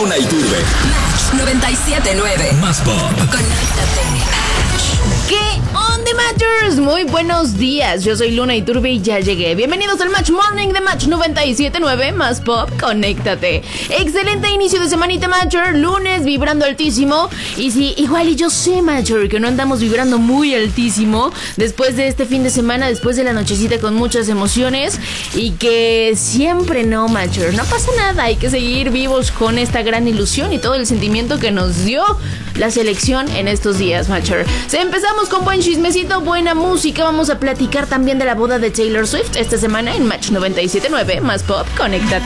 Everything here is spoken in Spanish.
Luna Iturbe. Match 97.9. Más pop. Conéctate. ¿Qué onda, Matchers? Muy buenos días, yo soy Luna Iturbe y ya llegué. Bienvenidos al Match Morning de Match 97.9, Más Pop, conéctate. Excelente inicio de semanita, Matcher, lunes vibrando altísimo. Y sí, igual y yo sé, Matcher, que no andamos vibrando muy altísimo después de este fin de semana, después de la nochecita con muchas emociones. Y que siempre no, Matcher, no pasa nada, hay que seguir vivos con esta gran ilusión y todo el sentimiento que nos dio la selección en estos días, Matcher. Empezamos con buen chismecito, buena música. Vamos a platicar también de la boda de Taylor Swift esta semana en Match 97.9, Más Pop, conéctate.